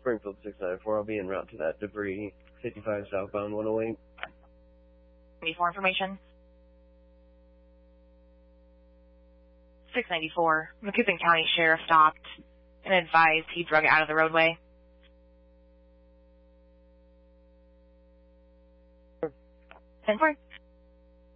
Springfield 694. I'll be en route to that debris. 55 southbound 108. Need more information? 694. Macoupin County Sheriff stopped and advised he drug it out of the roadway. 10-4.